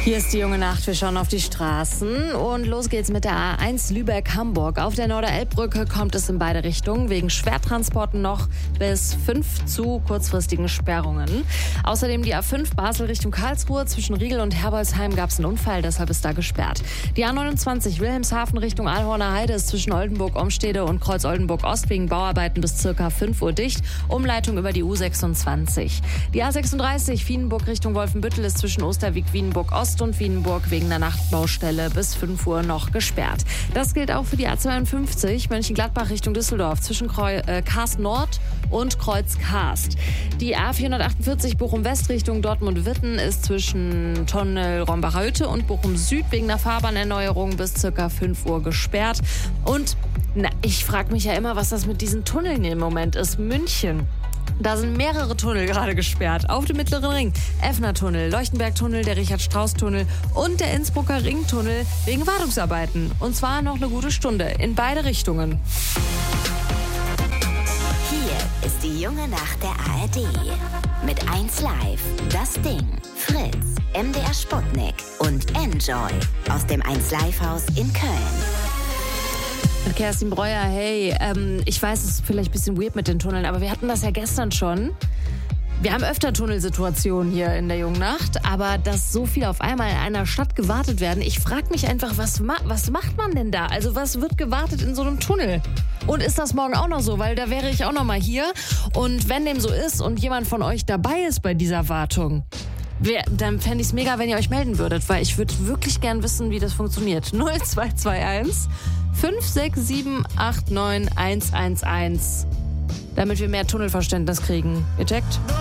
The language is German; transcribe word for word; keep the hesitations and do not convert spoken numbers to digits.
Hier ist die junge Nacht, wir schauen auf die Straßen und los geht's mit der A eins Lübeck-Hamburg. Auf der Norderelbbrücke kommt es in beide Richtungen, wegen Schwertransporten noch bis fünf zu kurzfristigen Sperrungen. Außerdem die A fünf Basel Richtung Karlsruhe, zwischen Riegel und Herbolzheim gab es einen Unfall, deshalb ist da gesperrt. Die A neunundzwanzig Wilhelmshaven Richtung Alhorner Heide ist zwischen Oldenburg-Omstede und Kreuz-Oldenburg-Ost wegen Bauarbeiten bis circa fünf Uhr dicht, Umleitung über die U sechsundzwanzig. Die A sechsunddreißig Wienenburg Richtung Wolfenbüttel ist zwischen Osterwieck-Wienenburg-Ost und Wienenburg wegen der Nachtbaustelle bis fünf Uhr noch gesperrt. Das gilt auch für die A zweiundfünfzig Mönchengladbach Richtung Düsseldorf zwischen Kreu- äh, Karst Nord und Kreuz Karst. Die A vierhundertachtundvierzig Bochum West Richtung Dortmund-Witten ist zwischen Tunnel Rombacher Hütte und Bochum Süd wegen der Fahrbahnerneuerung bis circa fünf Uhr gesperrt. Und na, ich frage mich ja immer, was das mit diesen Tunneln im Moment ist. München. Da sind mehrere Tunnel gerade gesperrt. Auf dem Mittleren Ring. Effner-Tunnel, Leuchtenberg-Tunnel, der Richard-Strauss-Tunnel und der Innsbrucker Ringtunnel wegen Wartungsarbeiten. Und zwar noch eine gute Stunde in beide Richtungen. Hier ist die junge Nacht der A R D. Mit eins Live, Das Ding, Fritz, M D R Sputnik und Enjoy aus dem eins Live Haus in Köln. Mit Kerstin Breuer, hey, ähm, ich weiß, es ist vielleicht ein bisschen weird mit den Tunneln, aber wir hatten das ja gestern schon. Wir haben öfter Tunnelsituationen hier in der jungen Nacht, aber dass so viel auf einmal in einer Stadt gewartet werden, ich frage mich einfach, was, ma- was macht man denn da? Also was wird gewartet in so einem Tunnel? Und ist das morgen auch noch so? Weil da wäre ich auch noch mal hier. Und wenn dem so ist und jemand von euch dabei ist bei dieser Wartung, wer, dann fände ich es mega, wenn ihr euch melden würdet, weil ich würde wirklich gern wissen, wie das funktioniert. null zwei zwei eins fünf sechs sieben acht neun eins eins eins, damit wir mehr Tunnelverständnis kriegen. Ihr checkt?